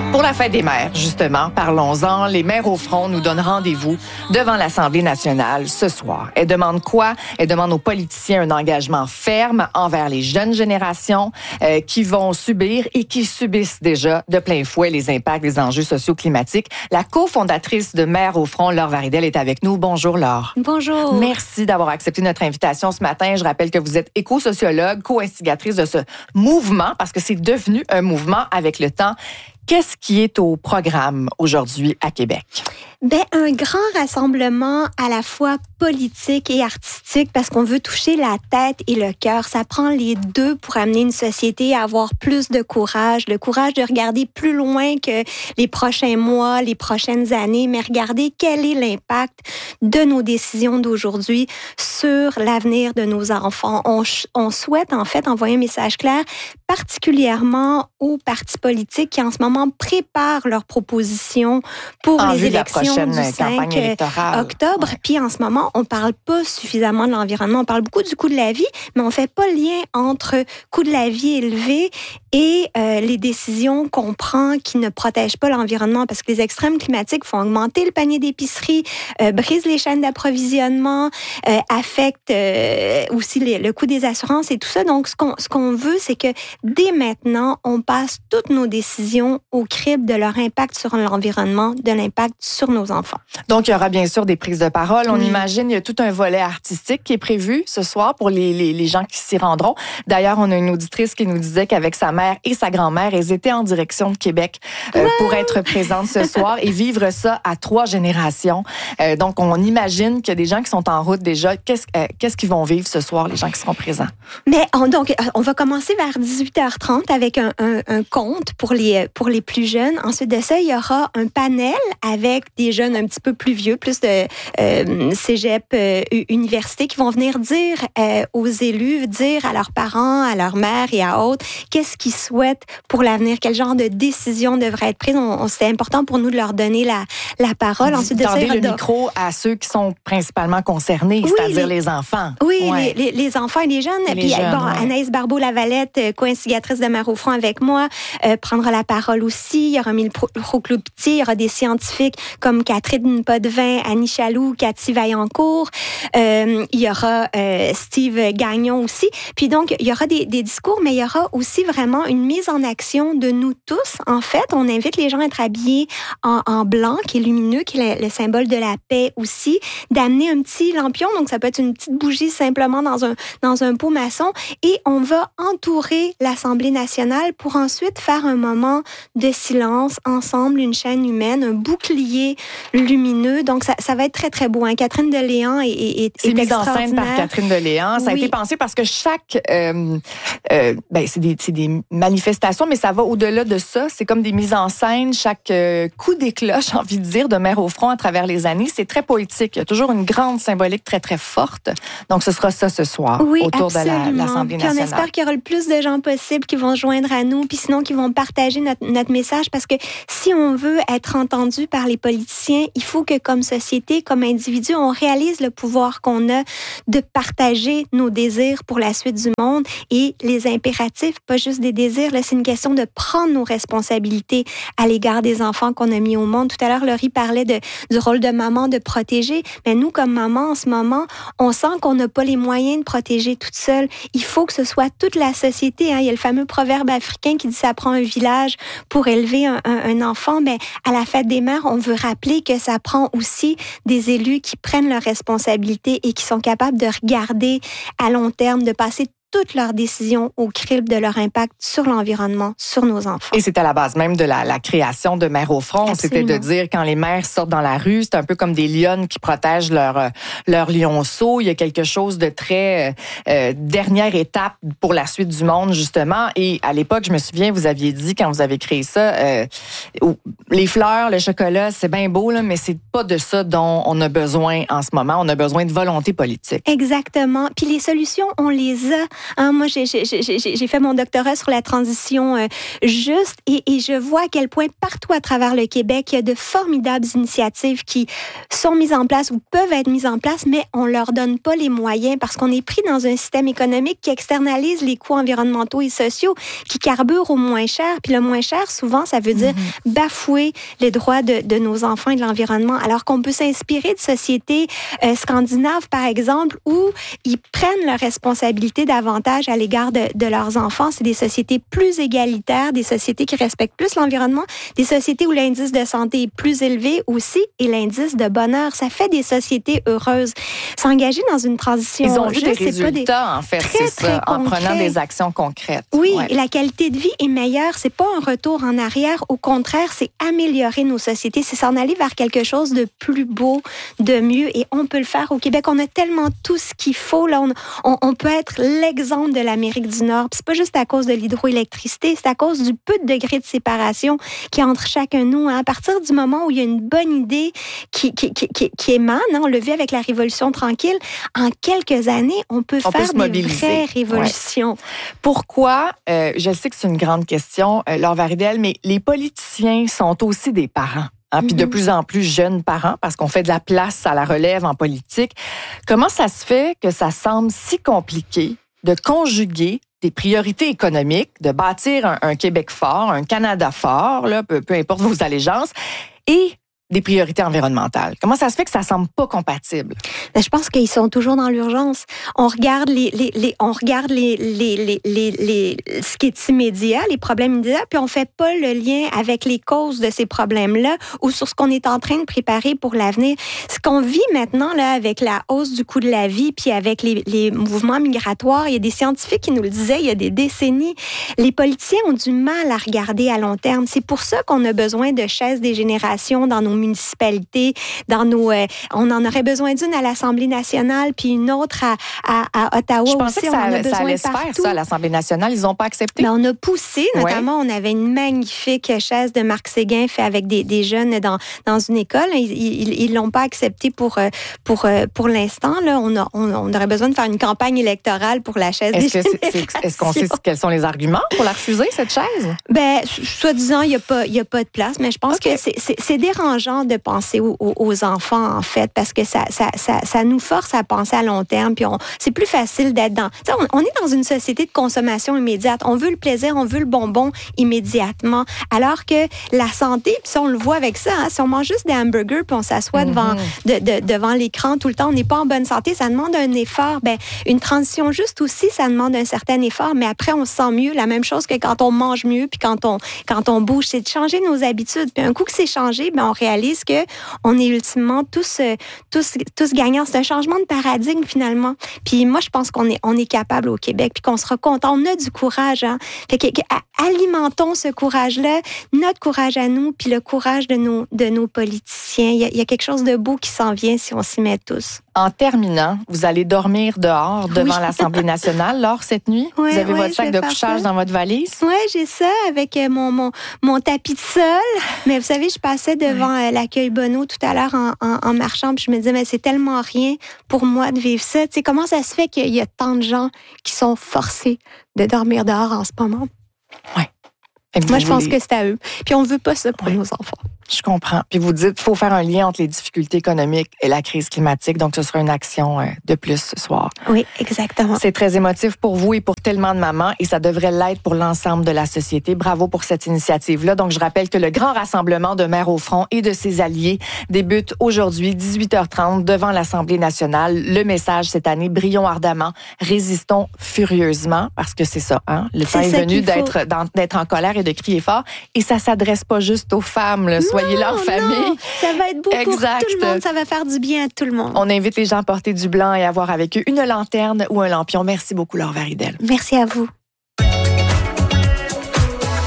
Pour la fête des mères, justement, parlons-en. Les mères au front nous donnent rendez-vous devant l'Assemblée nationale ce soir. Elles demandent quoi? Elles demandent aux politiciens un engagement ferme envers les jeunes générations qui vont subir et qui subissent déjà de plein fouet les impacts des enjeux socio-climatiques. La cofondatrice de Mères au front, Laure Varidel, est avec nous. Bonjour, Laure. Bonjour. Merci d'avoir accepté notre invitation ce matin. Je rappelle que vous êtes éco-sociologue, co-instigatrice de ce mouvement, parce que c'est devenu un mouvement avec le temps. Qu'est-ce qui est au programme aujourd'hui à Québec? Un grand rassemblement à la fois politique et artistique parce qu'on veut toucher la tête et le cœur. Ça prend les deux pour amener une société à avoir plus de courage, le courage de regarder plus loin que les prochains mois, les prochaines années, mais regarder quel est l'impact de nos décisions d'aujourd'hui sur l'avenir de nos enfants. On souhaite en fait envoyer un message clair, particulièrement aux partis politiques qui en ce moment préparent leurs propositions pour les élections du 5 octobre. Ouais. Puis en ce moment, on ne parle pas suffisamment de l'environnement. On parle beaucoup du coût de la vie, mais on ne fait pas le lien entre coût de la vie élevé et les décisions qu'on prend qui ne protègent pas l'environnement, parce que les extrêmes climatiques font augmenter le panier d'épicerie, brisent les chaînes d'approvisionnement, affectent aussi le coût des assurances et tout ça. Donc, ce qu'on veut, c'est que dès maintenant, on passe toutes nos décisions au crible de leur impact sur l'environnement, de l'impact sur nos enfants. Donc, il y aura bien sûr des prises de parole. On imagine, il y a tout un volet artistique qui est prévu ce soir pour les gens qui s'y rendront. D'ailleurs, on a une auditrice qui nous disait qu'avec sa mère et sa grand-mère, elles étaient en direction de Québec pour être présentes ce soir et vivre ça à 3 générations. Donc, on imagine qu'il y a des gens qui sont en route déjà. Qu'est-ce qu'ils vont vivre ce soir, les gens qui seront présents? Mais on va commencer vers 18h30 avec un conte pour les plus jeunes. Ensuite de ça, il y aura un panel avec des jeunes un petit peu plus vieux, plus de cégep, université, qui vont venir dire aux élus, dire à leurs parents, à leurs mères et à autres, qu'est-ce qu'ils souhaitent pour l'avenir, quel genre de décision devrait être prise. C'est important pour nous de leur donner la parole. Ensuite de ça, le micro à ceux qui sont principalement concernés, oui, c'est-à-dire les enfants. Oui, ouais. les enfants et les jeunes. Et les jeunes, ouais. Anaïs Barbeau-Lavalette, co-instigatrice de Mères au front avec moi, prendra la parole aussi. Il y aura Mille Procloutier, il y aura des scientifiques comme Catherine Potvin, Annie Chaloux, Cathy Vaillancourt. Il y aura Steve Gagnon aussi. Puis donc, il y aura des discours, mais il y aura aussi vraiment une mise en action de nous tous. En fait, on invite les gens à être habillés en blanc, qui est lumineux, qui est le symbole de la paix aussi, d'amener un petit lampion. Donc, ça peut être une petite bougie simplement dans un pot maçon. Et on va entourer l'Assemblée nationale pour ensuite faire un moment de silence ensemble, une chaîne humaine, un bouclier lumineux. Donc, ça va être très, très beau. Hein? Catherine Deléan est c'est mise en scène par Catherine Deléan. Ça a été pensé parce que chaque... c'est des manifestations, mais ça va au-delà de ça. C'est comme des mises en scène. Chaque coup d'éclat, j'ai envie de dire, de Mères au front à travers les années, c'est très poétique. Il y a toujours une grande symbolique très, très forte. Donc, ce sera ça ce soir, autour absolument. de l'Assemblée nationale. Puis on espère qu'il y aura le plus de gens possible qui vont se joindre à nous, puis sinon qui vont partager notre message, parce que si on veut être entendu par les politiciens, il faut que comme société, comme individu, on réalise le pouvoir qu'on a de partager nos désirs pour la suite du monde et les impératifs, pas juste des désirs. Là, c'est une question de prendre nos responsabilités à l'égard des enfants qu'on a mis au monde. Tout à l'heure, Laurie parlait du rôle de maman, de protéger. Mais nous, comme maman, en ce moment, on sent qu'on n'a pas les moyens de protéger toute seule. Il faut que ce soit toute la société. Hein. Il y a le fameux proverbe africain qui dit « ça prend un village pour élever un enfant ». Mais à la fête des mères, on veut rappeler que ça prend aussi des élus qui prennent leurs responsabilités et qui sont capables de regarder à long terme, de passer toutes leurs décisions au crible de leur impact sur l'environnement, sur nos enfants. Et c'est à la base même de la création de Mères au front. Absolument. C'était de dire, quand les mères sortent dans la rue, c'est un peu comme des lionnes qui protègent leur lionceau. Il y a quelque chose de très dernière étape pour la suite du monde, justement. Et à l'époque, je me souviens, vous aviez dit, quand vous avez créé ça, les fleurs, le chocolat, c'est bien beau, là, mais c'est pas de ça dont on a besoin en ce moment. On a besoin de volonté politique. Exactement. Puis les solutions, on les a Moi, j'ai fait mon doctorat sur la transition juste et je vois à quel point partout à travers le Québec, il y a de formidables initiatives qui sont mises en place ou peuvent être mises en place, mais on leur donne pas les moyens parce qu'on est pris dans un système économique qui externalise les coûts environnementaux et sociaux, qui carbure au moins cher. Puis le moins cher, souvent, ça veut dire bafouer les droits de nos enfants et de l'environnement. Alors qu'on peut s'inspirer de sociétés scandinaves, par exemple, où ils prennent leurs responsabilités davantage à l'égard de leurs enfants. C'est des sociétés plus égalitaires, des sociétés qui respectent plus l'environnement, des sociétés où l'indice de santé est plus élevé aussi et l'indice de bonheur. Ça fait des sociétés heureuses. S'engager dans une transition Ils ont vu juste, des résultats, en fait, c'est ça, en prenant des actions concrètes. Oui, et la qualité de vie est meilleure. C'est pas un retour en arrière. Au contraire, c'est améliorer nos sociétés. C'est s'en aller vers quelque chose de plus beau, de mieux. Et on peut le faire au Québec. On a tellement tout ce qu'il faut. Là, on peut être l'exemple de l'Amérique du Nord. Puis c'est pas juste à cause de l'hydroélectricité, c'est à cause du peu de degrés de séparation qui entre chacun de nous. À partir du moment où il y a une bonne idée qui émane, on l'a vu avec la Révolution tranquille, en quelques années, on peut faire des vraies révolutions. Ouais. Pourquoi, je sais que c'est une grande question, Laure Varidel, mais les politiciens sont aussi des parents. Puis de plus en plus jeunes parents, parce qu'on fait de la place à la relève en politique. Comment ça se fait que ça semble si compliqué de conjuguer des priorités économiques, de bâtir un Québec fort, un Canada fort, là, peu importe vos allégeances, et des priorités environnementales? Comment ça se fait que ça semble pas compatible? Je pense qu'ils sont toujours dans l'urgence. On regarde ce qui est immédiat, les problèmes immédiats, puis on fait pas le lien avec les causes de ces problèmes-là ou sur ce qu'on est en train de préparer pour l'avenir. Ce qu'on vit maintenant là avec la hausse du coût de la vie, puis avec les mouvements migratoires, il y a des scientifiques qui nous le disaient il y a des décennies. Les politiciens ont du mal à regarder à long terme. C'est pour ça qu'on a besoin de chaises des générations dans nos municipalités, dans nos, on en aurait besoin d'une à l'Assemblée nationale, puis une autre à Ottawa aussi. Je pensais que ça allait se faire, ça, à l'Assemblée nationale. Ils n'ont pas accepté. On a poussé, notamment, on avait une magnifique chaise de Marc Séguin faite avec des jeunes dans une école. Ils l'ont pas accepté pour l'instant. Là, on aurait besoin de faire une campagne électorale pour la chaise des générations. Est-ce qu'on sait quels sont les arguments pour la refuser, cette chaise? Soi-disant, il n'y a pas de place, mais je pense que c'est dérangeant de penser aux enfants, en fait, parce que ça nous force à penser à long terme, puis c'est plus facile d'être dans... On est dans une société de consommation immédiate. On veut le plaisir, on veut le bonbon immédiatement, alors que la santé, puis on le voit avec ça, si on mange juste des hamburgers, puis on s'assoit devant l'écran tout le temps, on n'est pas en bonne santé, ça demande un effort. Une transition juste aussi, ça demande un certain effort, mais après, on se sent mieux. La même chose que quand on mange mieux, puis quand on bouge, c'est de changer nos habitudes. Puis un coup que c'est changé, on réalise qu'on est ultimement tous gagnants. C'est un changement de paradigme, finalement. Puis moi, je pense qu'on est capable au Québec, puis qu'on sera content. On a du courage. Fait que alimentons ce courage-là, notre courage à nous, puis le courage de nos politiciens. Il y a quelque chose de beau qui s'en vient si on s'y met tous. En terminant, vous allez dormir dehors devant l'Assemblée nationale, Laure, cette nuit? Vous avez votre sac de couchage dans votre valise? Oui, j'ai ça avec mon tapis de sol. Mais vous savez, je passais devant l'accueil Bonneau tout à l'heure en marchant, puis je me disais, mais c'est tellement rien pour moi de vivre ça. Tu sais, comment ça se fait qu'il y a tant de gens qui sont forcés de dormir dehors en ce moment? Oui. Moi, je pense que c'est à eux. Puis on ne veut pas ça pour nos enfants. Je comprends. Puis vous dites qu'il faut faire un lien entre les difficultés économiques et la crise climatique. Donc, ce sera une action de plus ce soir. Oui, exactement. C'est très émotif pour vous et pour tellement de mamans et ça devrait l'être pour l'ensemble de la société. Bravo pour cette initiative-là. Donc, je rappelle que le grand rassemblement de Mères au front et de ses alliés débute aujourd'hui, 18h30, devant l'Assemblée nationale. Le message cette année, brillons ardemment, résistons furieusement, parce que c'est ça, hein? Le temps est venu d'être en colère et de crier fort. Et ça s'adresse pas juste aux femmes, là. Soyez là en famille. Non, ça va être beau pour tout le monde. Ça va faire du bien à tout le monde. On invite les gens à porter du blanc et à avoir avec eux une lanterne ou un lampion. Merci beaucoup, Laure Varidel. Merci à vous.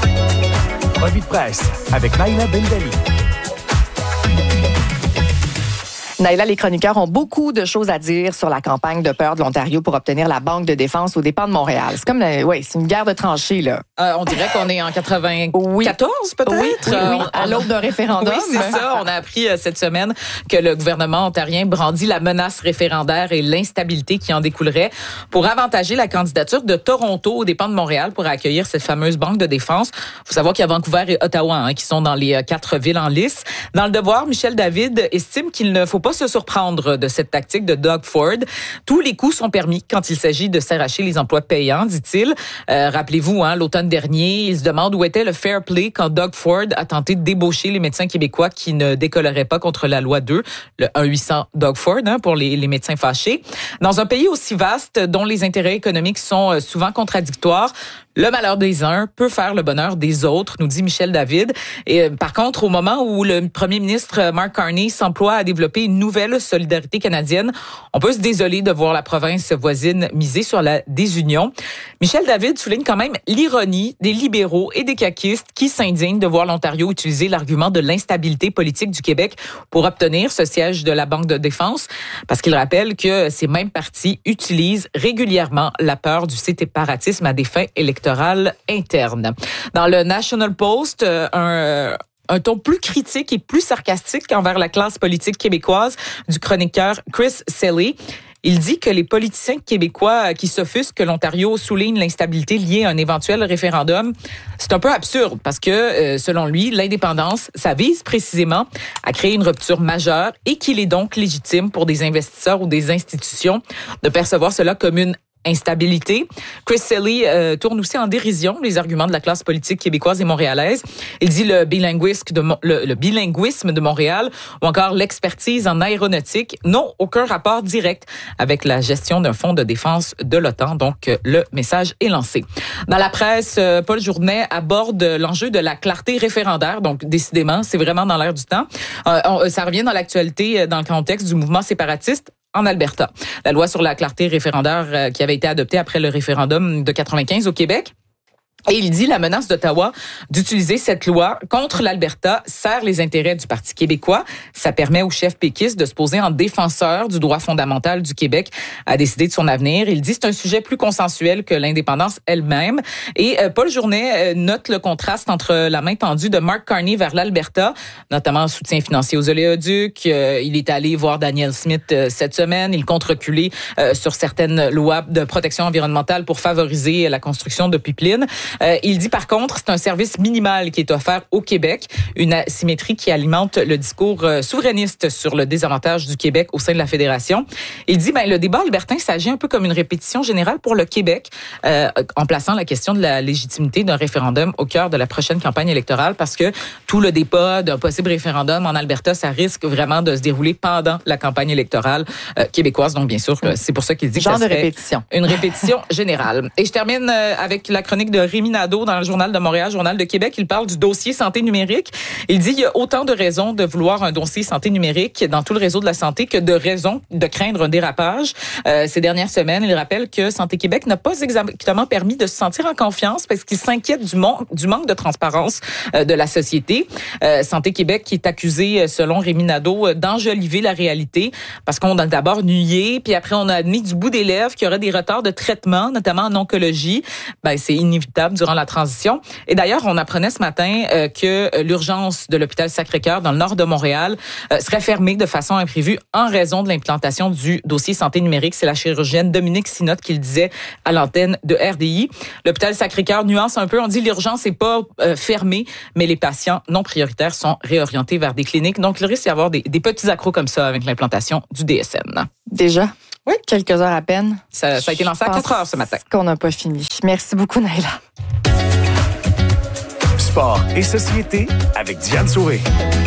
Revue de presse avec Naïla Bendali. Naila, les chroniqueurs ont beaucoup de choses à dire sur la campagne de peur de l'Ontario pour obtenir la Banque de défense aux dépens de Montréal. C'est comme, c'est une guerre de tranchées, là. On dirait qu'on est en 94, peut-être? Oui, à l'aube d'un référendum. Oui, c'est ça. On a appris cette semaine que le gouvernement ontarien brandit la menace référendaire et l'instabilité qui en découlerait pour avantager la candidature de Toronto aux dépens de Montréal pour accueillir cette fameuse Banque de défense. Il faut savoir qu'il y a Vancouver et Ottawa qui sont dans les 4 villes en lice. Dans Le Devoir, Michel David estime qu'il ne faut pas se surprendre de cette tactique de Doug Ford. Tous les coups sont permis quand il s'agit de s'arracher les emplois payants, dit-il. Rappelez-vous, l'automne dernier, il se demande où était le fair play quand Doug Ford a tenté de débaucher les médecins québécois qui ne décolleraient pas contre la loi 2, le 1-800 Doug Ford, pour les médecins fâchés. Dans un pays aussi vaste, dont les intérêts économiques sont souvent contradictoires, le malheur des uns peut faire le bonheur des autres, nous dit Michel David. Et par contre, au moment où le premier ministre Mark Carney s'emploie à développer une nouvelle solidarité canadienne, on peut se désoler de voir la province voisine miser sur la désunion. Michel David souligne quand même l'ironie des libéraux et des caquistes qui s'indignent de voir l'Ontario utiliser l'argument de l'instabilité politique du Québec pour obtenir ce siège de la Banque de défense, parce qu'il rappelle que ces mêmes partis utilisent régulièrement la peur du séparatisme à des fins électorales interne. Dans le National Post, un ton plus critique et plus sarcastique envers la classe politique québécoise du chroniqueur Chris Selley. Il dit que les politiciens québécois qui s'offusquent que l'Ontario souligne l'instabilité liée à un éventuel référendum, c'est un peu absurde parce que, selon lui, l'indépendance, ça vise précisément à créer une rupture majeure et qu'il est donc légitime pour des investisseurs ou des institutions de percevoir cela comme une instabilité. Chris Selley tourne aussi en dérision les arguments de la classe politique québécoise et montréalaise. Il dit le bilinguisme de Montréal ou encore l'expertise en aéronautique n'ont aucun rapport direct avec la gestion d'un fonds de défense de l'OTAN. Donc, le message est lancé. Dans la presse, Paul Journet aborde l'enjeu de la clarté référendaire. Donc, décidément, c'est vraiment dans l'air du temps. Ça revient dans l'actualité dans le contexte du mouvement séparatiste en Alberta. La loi sur la clarté référendaire qui avait été adoptée après le référendum de 95 au Québec. Et il dit la menace d'Ottawa d'utiliser cette loi contre l'Alberta sert les intérêts du Parti québécois. Ça permet au chef péquiste de se poser en défenseur du droit fondamental du Québec à décider de son avenir. Il dit c'est un sujet plus consensuel que l'indépendance elle-même. Et Paul Journet note le contraste entre la main tendue de Mark Carney vers l'Alberta, notamment en soutien financier aux oléoducs. Il est allé voir Danielle Smith cette semaine. Il compte reculer sur certaines lois de protection environnementale pour favoriser la construction de pipelines. Il dit par contre, c'est un service minimal qui est offert au Québec, une asymétrie qui alimente le discours souverainiste sur le désavantage du Québec au sein de la Fédération. Il dit, le débat albertain s'agit un peu comme une répétition générale pour le Québec, en plaçant la question de la légitimité d'un référendum au cœur de la prochaine campagne électorale, parce que tout le débat d'un possible référendum en Alberta, ça risque vraiment de se dérouler pendant la campagne électorale québécoise. Donc, bien sûr, c'est pour ça qu'il dit que ça serait une répétition générale. Et je termine avec la chronique de Rémi Nadeau dans le Journal de Montréal, Journal de Québec. Il parle du dossier santé numérique. Il dit il y a autant de raisons de vouloir un dossier santé numérique dans tout le réseau de la santé que de raisons de craindre un dérapage. Ces dernières semaines, il rappelle que Santé Québec n'a pas exactement permis de se sentir en confiance parce qu'il s'inquiète du manque de transparence de la société. Santé Québec qui est accusé, selon Rémi Nadeau, d'enjoliver la réalité parce qu'on a d'abord nié, puis après on a admis du bout des lèvres qu'il y aurait des retards de traitement, notamment en oncologie. C'est inévitable durant la transition. Et d'ailleurs, on apprenait ce matin que l'urgence de l'hôpital Sacré-Cœur dans le nord de Montréal serait fermée de façon imprévue en raison de l'implantation du dossier santé numérique. C'est la chirurgienne Dominique Sinotte qui le disait à l'antenne de RDI. L'hôpital Sacré-Cœur nuance un peu. On dit l'urgence n'est pas fermée, mais les patients non prioritaires sont réorientés vers des cliniques. Donc, il risque d'y avoir des petits accros comme ça avec l'implantation du DSN. Déjà? Oui. Quelques heures à peine. Ça a été lancé à 4 heures ce matin. Qu'on n'a pas fini. Merci beaucoup, Naila. Sport et société avec Diane Souré.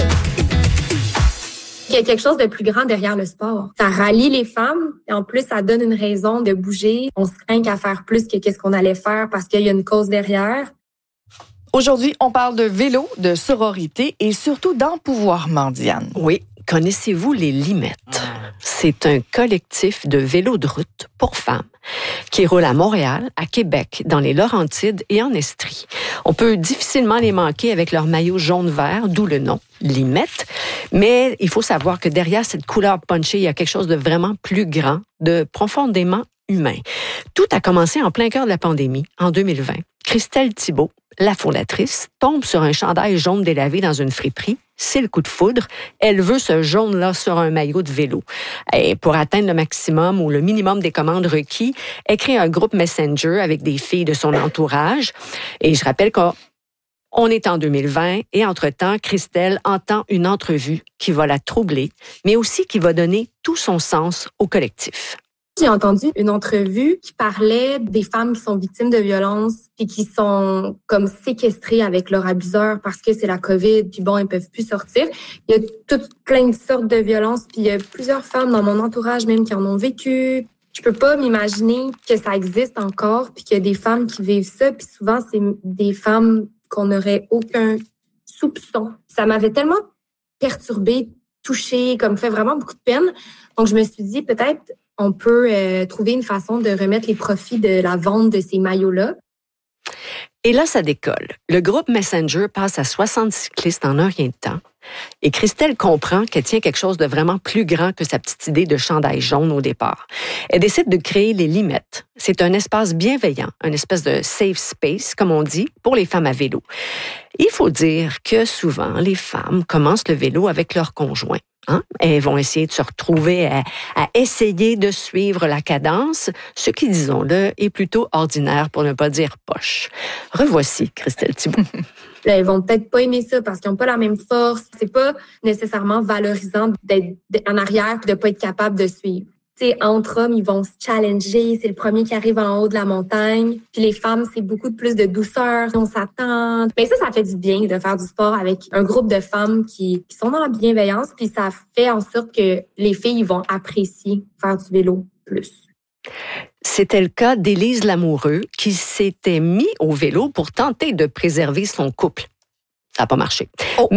Il y a quelque chose de plus grand derrière le sport. Ça rallie les femmes et en plus, ça donne une raison de bouger. On se craint qu'à faire plus que qu'est-ce qu'on allait faire parce qu'il y a une cause derrière. Aujourd'hui, on parle de vélo, de sororité et surtout d'empouvoirment, Diane. Oui. Connaissez-vous les Limettes? C'est un collectif de vélos de route pour femmes qui roulent à Montréal, à Québec, dans les Laurentides et en Estrie. On peut difficilement les manquer avec leur maillot jaune-vert, d'où le nom, Limette. Mais il faut savoir que derrière cette couleur punchée, il y a quelque chose de vraiment plus grand, de profondément humain. Tout a commencé en plein cœur de la pandémie, en 2020. Christelle Thibault, la fondatrice, tombe sur un chandail jaune délavé dans une friperie. C'est le coup de foudre. Elle veut ce jaune-là sur un maillot de vélo. Et pour atteindre le maximum ou le minimum des commandes requis, elle crée un groupe Messenger avec des filles de son entourage. Et je rappelle qu'on est en 2020 et entre-temps, Christelle entend une entrevue qui va la troubler, mais aussi qui va donner tout son sens au collectif. J'ai entendu une entrevue qui parlait des femmes qui sont victimes de violences et qui sont comme séquestrées avec leur abuseur parce que c'est la COVID, puis bon, elles peuvent plus sortir. Il y a toutes plein de sortes de violences, puis il y a plusieurs femmes dans mon entourage même qui en ont vécu. Je peux pas m'imaginer que ça existe encore, puis qu'il y a des femmes qui vivent ça, puis souvent c'est des femmes qu'on n'aurait aucun soupçon. Ça m'avait tellement perturbée, touchée, comme fait vraiment beaucoup de peine. Donc je me suis dit peut-être on peut trouver une façon de remettre les profits de la vente de ces maillots-là. Et là, ça décolle. Le groupe Messenger passe à 60 cyclistes en un rien de temps. Et Christelle comprend qu'elle tient quelque chose de vraiment plus grand que sa petite idée de chandail jaune au départ. Elle décide de créer les Limettes. C'est un espace bienveillant, une espèce de safe space, comme on dit, pour les femmes à vélo. Il faut dire que souvent, les femmes commencent le vélo avec leur conjoint. Elles vont essayer de se retrouver à essayer de suivre la cadence, ce qui, disons-le, est plutôt ordinaire pour ne pas dire poche. Revoici Christelle Thibault. Là, elles vont peut-être pas aimer ça parce qu'ils n'ont pas la même force. C'est pas nécessairement valorisant d'être en arrière et de pas être capable de suivre. T'sais, entre hommes, ils vont se challenger. C'est le premier qui arrive en haut de la montagne. Puis les femmes, c'est beaucoup plus de douceur. On s'attend. Mais ça fait du bien de faire du sport avec un groupe de femmes qui sont dans la bienveillance. Puis ça fait en sorte que les filles vont apprécier faire du vélo plus. C'était le cas d'Élise Lamoureux qui s'était mis au vélo pour tenter de préserver son couple. Ça n'a pas marché. Oh.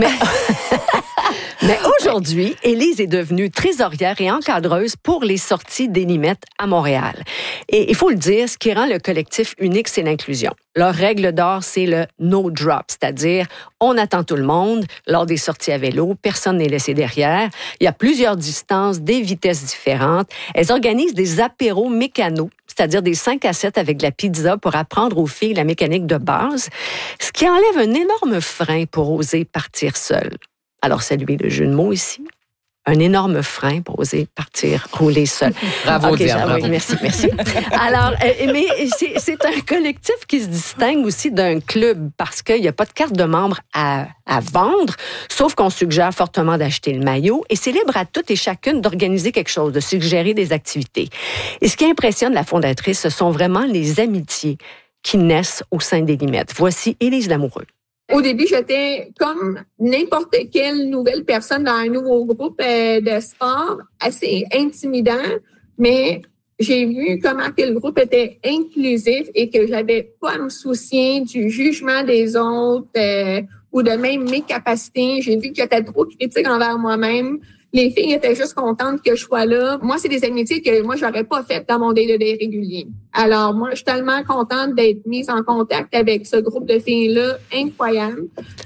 Mais aujourd'hui, Élise est devenue trésorière et encadreuse pour les sorties des Limettes à Montréal. Et il faut le dire, ce qui rend le collectif unique, c'est l'inclusion. Leur règle d'or, c'est le no drop, c'est-à-dire on attend tout le monde lors des sorties à vélo, personne n'est laissé derrière. Il y a plusieurs distances, des vitesses différentes. Elles organisent des apéros mécanos, c'est-à-dire des 5 à 7 avec de la pizza pour apprendre aux filles la mécanique de base, ce qui enlève un énorme frein pour oser partir seule. Alors, saluez le jeu de mots ici. Un énorme frein pour oser partir rouler seul. Bravo, Diane. Bravo. Oui, merci. Alors, mais c'est un collectif qui se distingue aussi d'un club parce qu'il n'y a pas de carte de membre à vendre, sauf qu'on suggère fortement d'acheter le maillot et c'est libre à toutes et chacune d'organiser quelque chose, de suggérer des activités. Et ce qui impressionne la fondatrice, ce sont vraiment les amitiés qui naissent au sein des Limettes. Voici Élise Lamoureux. Au début, j'étais comme n'importe quelle nouvelle personne dans un nouveau groupe de sport, assez intimidant, mais j'ai vu comment que le groupe était inclusif et que j'avais pas à me soucier du jugement des autres ou de même mes capacités. J'ai vu que j'étais trop critique envers moi-même. Les filles étaient juste contentes que je sois là. Moi, c'est des amitiés que moi, j'aurais pas faites dans mon day-to-day régulier. Alors, moi, je suis tellement contente d'être mise en contact avec ce groupe de filles-là, incroyable.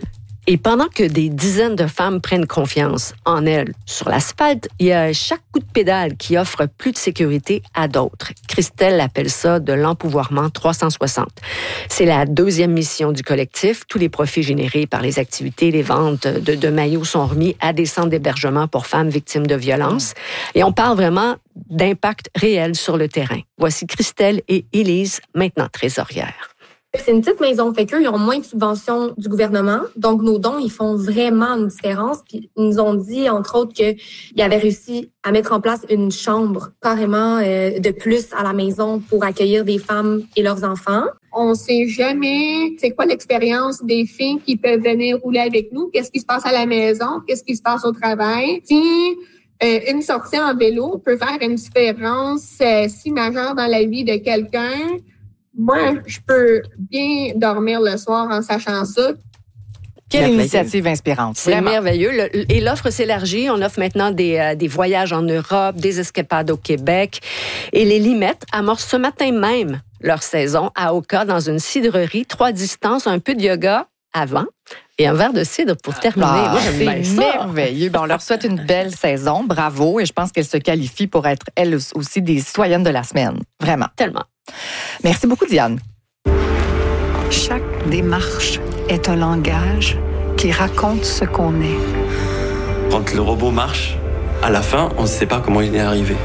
Et pendant que des dizaines de femmes prennent confiance en elles sur l'asphalte, il y a chaque coup de pédale qui offre plus de sécurité à d'autres. Christelle appelle ça de l'empouvoirment 360. C'est la deuxième mission du collectif. Tous les profits générés par les activités, les ventes de maillots sont remis à des centres d'hébergement pour femmes victimes de violences. Et on parle vraiment d'impact réel sur le terrain. Voici Christelle et Élise, maintenant trésorières. C'est une petite maison, fait qu'eux, ils ont moins de subventions du gouvernement. Donc, nos dons, ils font vraiment une différence. Puis, ils nous ont dit, entre autres, qu'ils avaient réussi à mettre en place une chambre carrément de plus à la maison pour accueillir des femmes et leurs enfants. On sait jamais c'est quoi l'expérience des filles qui peuvent venir rouler avec nous, qu'est-ce qui se passe à la maison, qu'est-ce qui se passe au travail. Puis, une sortie en vélo peut faire une différence si majeure dans la vie de quelqu'un. Moi, je peux bien dormir le soir en sachant ça. Quelle initiative inspirante. C'est merveilleux. Et l'offre s'élargit. On offre maintenant des voyages en Europe, des escapades au Québec. Et les Limettes amorcent ce matin même leur saison à Oka dans une cidrerie, 3 distances, un peu de yoga avant et un verre de cidre pour terminer. Moi, j'aime bien ça. C'est merveilleux. On leur souhaite une belle saison. Bravo. Et je pense qu'elles se qualifient pour être, elles aussi, des citoyennes de la semaine. Vraiment. Tellement. Merci beaucoup, Diane. Chaque démarche est un langage qui raconte ce qu'on est. Quand le robot marche, à la fin, on ne sait pas comment il est arrivé.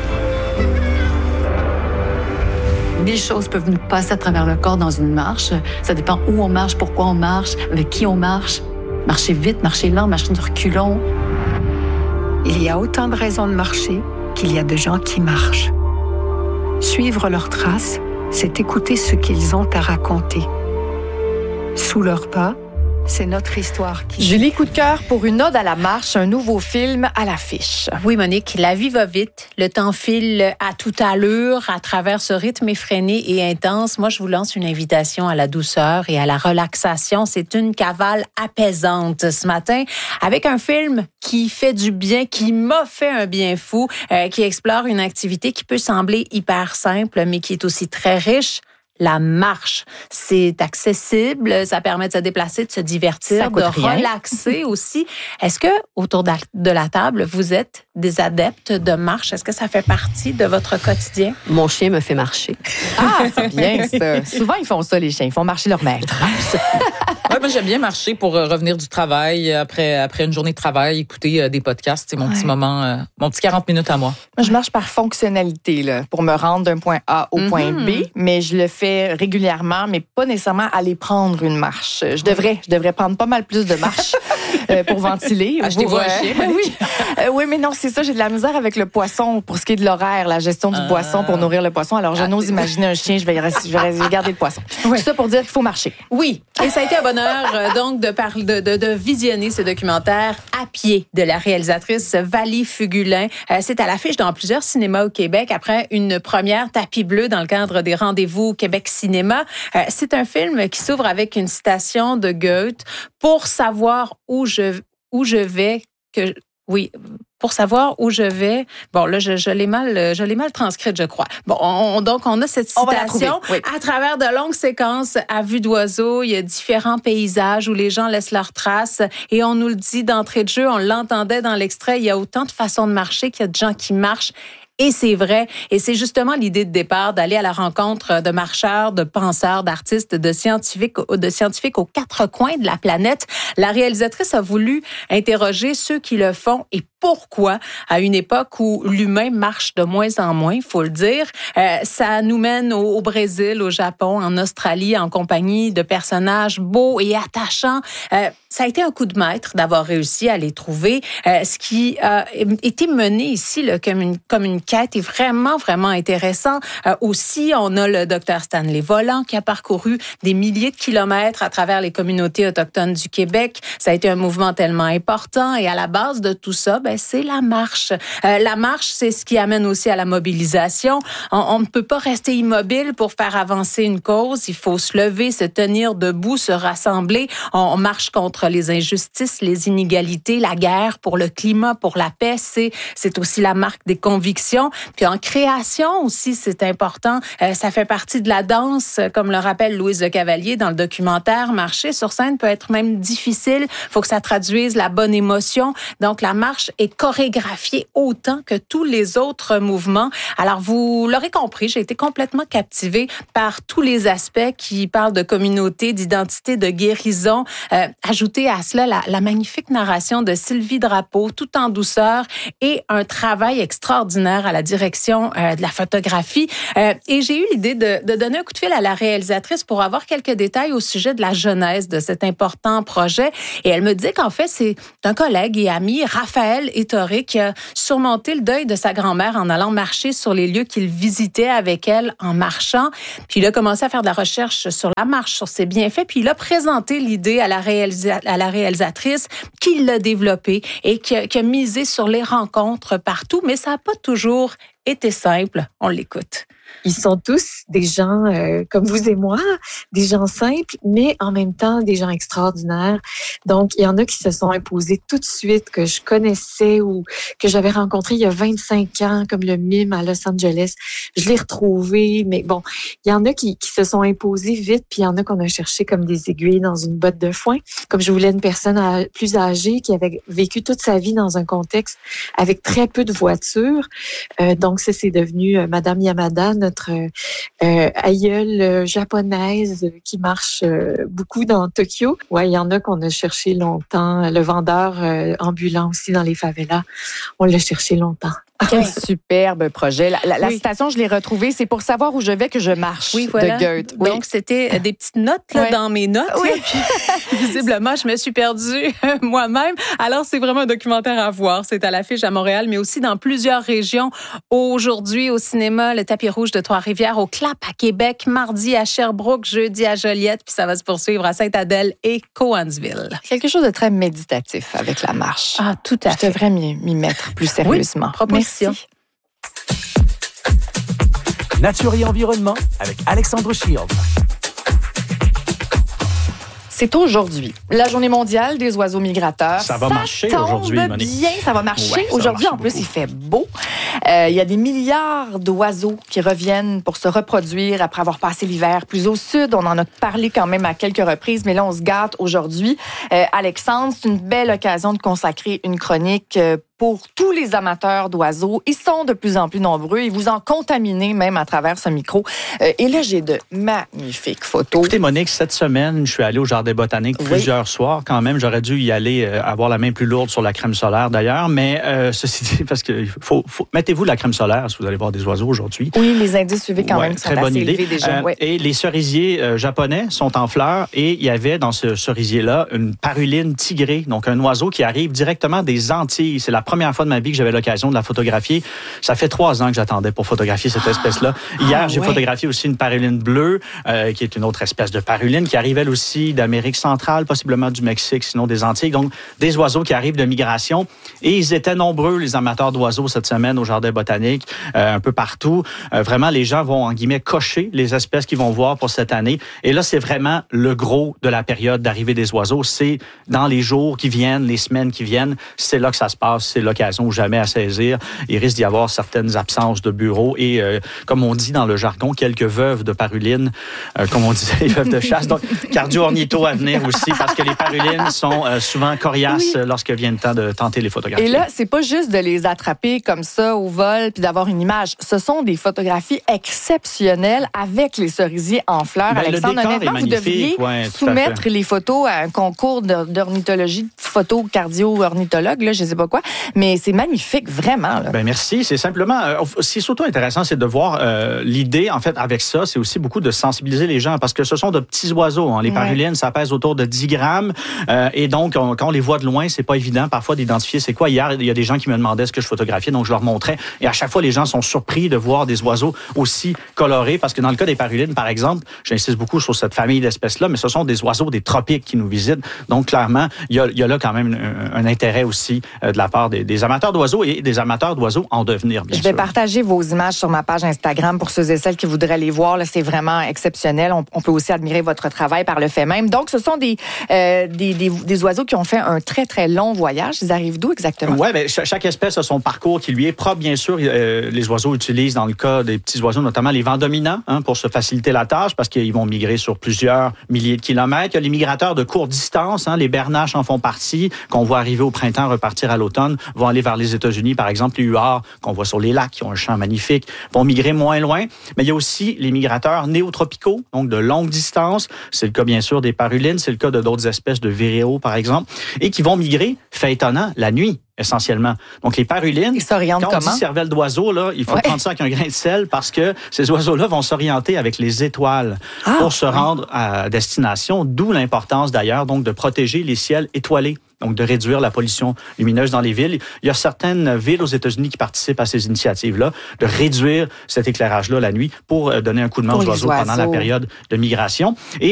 1000 choses peuvent nous passer à travers le corps dans une marche. Ça dépend où on marche, pourquoi on marche, avec qui on marche. Marcher vite, marcher lent, marcher de reculons. Il y a autant de raisons de marcher qu'il y a de gens qui marchent. Suivre leurs traces, c'est écouter ce qu'ils ont à raconter. Sous leurs pas, c'est notre histoire qui... Julie, coup de cœur pour une ode à la marche, un nouveau film à l'affiche. Oui, Monique, la vie va vite. Le temps file à toute allure à travers ce rythme effréné et intense. Moi, je vous lance une invitation à la douceur et à la relaxation. C'est une cavale apaisante ce matin avec un film qui fait du bien, qui m'a fait un bien fou, qui explore une activité qui peut sembler hyper simple, mais qui est aussi très riche. La marche, c'est accessible, ça permet de se déplacer, de se divertir, de relaxer aussi. Est-ce que autour de la table, vous êtes des adeptes de marche? Est-ce que ça fait partie de votre quotidien? Mon chien me fait marcher. Ah, c'est bien ça. Souvent, ils font ça, les chiens. Ils font marcher leur maître. Ouais, moi, j'aime bien marcher pour revenir du travail, après une journée de travail, écouter des podcasts. C'est mon petit moment, mon petit 40 minutes à moi. Moi, je marche par fonctionnalité, là, pour me rendre d'un point A au point B, mais je le fais régulièrement, mais pas nécessairement aller prendre une marche. Je devrais prendre pas mal plus de marches pour ventiler. Achetez-vous un chien, oui. Oui, mais non, c'est ça. J'ai de la misère avec le poisson pour ce qui est de l'horaire, la gestion du poisson pour nourrir le poisson. Alors, je n'ose imaginer un chien, je vais garder le poisson. Oui. Tout ça pour dire qu'il faut marcher. Oui, et ça a été un bonheur donc de visionner ce documentaire à pied de la réalisatrice Valie Fugulin. C'est à l'affiche dans plusieurs cinémas au Québec après une première tapis bleu dans le cadre des rendez-vous Québec Cinéma. C'est un film qui s'ouvre avec une citation de Goethe. Pour savoir où je vais, pour savoir où je vais. Bon, là, je l'ai mal transcrite, je crois. Bon, donc, on a cette citation. Oui. À travers de longues séquences à vue d'oiseau, il y a différents paysages où les gens laissent leurs traces. Et on nous le dit d'entrée de jeu, on l'entendait dans l'extrait, il y a autant de façons de marcher qu'il y a de gens qui marchent. Et c'est vrai. Et c'est justement l'idée de départ d'aller à la rencontre de marcheurs, de penseurs, d'artistes, de scientifiques aux 4 coins de la planète. La réalisatrice a voulu interroger ceux qui le font et pourquoi, à une époque où l'humain marche de moins en moins, il faut le dire. Ça nous mène au Brésil, au Japon, en Australie, en compagnie de personnages beaux et attachants. Ça a été un coup de maître d'avoir réussi à les trouver. Ce qui a été mené ici là, comme une quête est vraiment, vraiment intéressant. Aussi, on a le Dr Stanley Volant qui a parcouru des milliers de kilomètres à travers les communautés autochtones du Québec. Ça a été un mouvement tellement important et à la base de tout ça, c'est la marche. La marche, c'est ce qui amène aussi à la mobilisation. On ne peut pas rester immobile pour faire avancer une cause. Il faut se lever, se tenir debout, se rassembler. On marche contre les injustices, les inégalités, la guerre, pour le climat, pour la paix. C'est aussi la marque des convictions. Puis en création aussi, c'est important. Ça fait partie de la danse, comme le rappelle Louise Lecavalier dans le documentaire. Marcher sur scène peut être même difficile. Il faut que ça traduise la bonne émotion. Donc la marche est chorégraphiée autant que tous les autres mouvements. Alors, vous l'aurez compris, j'ai été complètement captivée par tous les aspects qui parlent de communauté, d'identité, de guérison. Ajouter à cela la magnifique narration de Sylvie Drapeau, tout en douceur, et un travail extraordinaire à la direction de la photographie. Et j'ai eu l'idée de donner un coup de fil à la réalisatrice pour avoir quelques détails au sujet de la genèse de cet important projet. Et elle me dit qu'en fait, c'est un collègue et ami, Raphaël Ettoré, qui a surmonté le deuil de sa grand-mère en allant marcher sur les lieux qu'il visitait avec elle en marchant. Puis il a commencé à faire de la recherche sur la marche, sur ses bienfaits, puis il a présenté l'idée à la réalisatrice qui l'a développée et qui a misé sur les rencontres partout, mais ça n'a pas toujours été simple. On l'écoute. Ils sont tous des gens comme vous et moi, des gens simples, mais en même temps des gens extraordinaires. Donc, il y en a qui se sont imposés tout de suite, que je connaissais ou que j'avais rencontré il y a 25 ans, comme le mime à Los Angeles. Je l'ai retrouvé, mais bon, il y en a qui se sont imposés vite, puis il y en a qu'on a cherché comme des aiguilles dans une botte de foin. Comme je voulais une personne plus âgée qui avait vécu toute sa vie dans un contexte avec très peu de voitures. Donc, ça, c'est devenu Madame Yamada, notre aïeule japonaise qui marche beaucoup dans Tokyo. Ouais, il y en a qu'on a cherché longtemps. Le vendeur ambulant aussi dans les favelas, on l'a cherché longtemps. Quel superbe projet. La citation, je l'ai retrouvée, c'est pour savoir où je vais que je marche, de Goethe. Oui. Donc, c'était des petites notes dans mes notes. Oui. Là, puis, visiblement, je me suis perdue moi-même. Alors, c'est vraiment un documentaire à voir. C'est à l'affiche à Montréal, mais aussi dans plusieurs régions. Aujourd'hui, au cinéma, le Tapis rouge de Trois-Rivières, au Clap à Québec, mardi à Sherbrooke, jeudi à Joliette, puis ça va se poursuivre à Sainte-Adèle et Cowansville. Quelque chose de très méditatif avec la marche. Ah, tout à fait. Je devrais m'y mettre plus sérieusement. Oui, Merci. Nature et environnement avec Alexandre Shields. C'est aujourd'hui la journée mondiale des oiseaux migrateurs. Ça va marcher aujourd'hui, Monique. Bien, ça va marcher. Ouais, aujourd'hui, en plus, il fait beau. Il y a des milliards d'oiseaux qui reviennent pour se reproduire après avoir passé l'hiver plus au sud. On en a parlé quand même à quelques reprises, mais là, on se gâte aujourd'hui. Alexandre, c'est une belle occasion de consacrer une chronique pour tous les amateurs d'oiseaux. Ils sont de plus en plus nombreux et vous en contaminez même à travers ce micro. Et là, j'ai de magnifiques photos. Écoutez, Monique, cette semaine, je suis allé au Jardin botanique plusieurs soirs. Quand même, j'aurais dû y aller avoir la main plus lourde sur la crème solaire, d'ailleurs. Mais ceci dit, parce que mettez-vous de la crème solaire si vous allez voir des oiseaux aujourd'hui. Oui, les indices UV quand même sont assez élevés déjà. Et les cerisiers japonais sont en fleurs. Et il y avait dans ce cerisier-là une paruline tigrée, donc un oiseau qui arrive directement des Antilles. C'est la première fois de ma vie que j'avais l'occasion de la photographier. Ça fait 3 ans que j'attendais pour photographier cette espèce-là. Hier, j'ai photographié aussi une paruline bleue, qui est une autre espèce de paruline, qui arrive elle aussi d'Amérique centrale, possiblement du Mexique, sinon des Antilles. Donc, des oiseaux qui arrivent de migration. Et ils étaient nombreux, les amateurs d'oiseaux, cette semaine au Jardin botanique, un peu partout. Vraiment, les gens vont, en guillemets, cocher les espèces qu'ils vont voir pour cette année. Et là, c'est vraiment le gros de la période d'arrivée des oiseaux. C'est dans les jours qui viennent, les semaines qui viennent. C'est là que ça se passe. C'est l'occasion ou jamais à saisir. Il risque d'y avoir certaines absences de bureaux et, comme on dit dans le jargon, quelques veuves de paruline, comme on disait, les veuves de chasse. Donc, cardio-ornitho à venir aussi, parce que les parulines sont souvent coriaces lorsque vient le temps de tenter les photographies. Et là, c'est pas juste de les attraper comme ça au vol puis d'avoir une image. Ce sont des photographies exceptionnelles avec les cerisiers en fleurs. Alexandre, honnêtement, vous devriez soumettre les photos à un concours d'ornithologie, photo cardio-ornithologue, là, je sais pas quoi, mais c'est magnifique, vraiment. Là. Ben merci. C'est simplement, ce qui est surtout intéressant, c'est de voir l'idée, en fait, avec ça, c'est aussi beaucoup de sensibiliser les gens, parce que ce sont de petits oiseaux. Hein. Les parulines, ça pèse autour de 10 grammes. Et donc, quand on les voit de loin, c'est pas évident parfois d'identifier c'est quoi. Hier, il y a des gens qui me demandaient ce que je photographiais, donc je leur montrais. Et à chaque fois, les gens sont surpris de voir des oiseaux aussi colorés, parce que dans le cas des parulines, par exemple, j'insiste beaucoup sur cette famille d'espèces-là, mais ce sont des oiseaux des tropiques qui nous visitent. Donc, clairement, il y a là quand même un intérêt aussi de la part des amateurs d'oiseaux et des amateurs d'oiseaux en devenir, bien sûr. Je vais partager vos images sur ma page Instagram pour ceux et celles qui voudraient les voir. Là, c'est vraiment exceptionnel. On peut aussi admirer votre travail par le fait même. Donc, ce sont des oiseaux qui ont fait un très, très long voyage. Ils arrivent d'où exactement? Oui, bien, chaque espèce a son parcours qui lui est propre, bien sûr. Les oiseaux utilisent, dans le cas des petits oiseaux, notamment les vents dominants, pour se faciliter la tâche, parce qu'ils vont migrer sur plusieurs milliers de kilomètres. Il y a les migrateurs de courte distance, les bernaches en font partie, qu'on voit arriver au printemps, repartir à l'automne, vont aller vers les États-Unis, par exemple, les huards qu'on voit sur les lacs, qui ont un champ magnifique, vont migrer moins loin. Mais il y a aussi les migrateurs néotropicaux, donc de longue distance. C'est le cas, bien sûr, des parulines. C'est le cas de d'autres espèces de viréos, par exemple, et qui vont migrer, fait étonnant, la nuit, essentiellement. Donc, les parulines, ils s'orientent quand on dit cervelle d'oiseau, là, il faut prendre ça avec un grain de sel, parce que ces oiseaux-là vont s'orienter avec les étoiles pour se rendre à destination, d'où l'importance, d'ailleurs, donc, de protéger les ciels étoilés. Donc, de réduire la pollution lumineuse dans les villes. Il y a certaines villes aux États-Unis qui participent à ces initiatives-là, de réduire cet éclairage-là la nuit pour donner un coup de main aux oiseaux pendant la période de migration. Et